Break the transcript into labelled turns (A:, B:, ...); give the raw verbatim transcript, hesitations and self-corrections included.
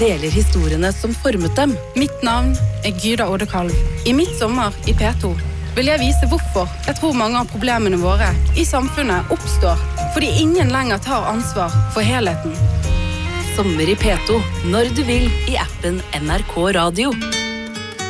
A: deler historiene som formet dem.
B: Mitt navn er Gyda Oddekalv. I mitt sommer i P to vil jeg vise hvorfor jeg tror mange av problemene våre i samfunnet oppstår fordi ingen lenger tar ansvar for helheten.
A: Sommer i P to, når du vil, i appen N R K Radio.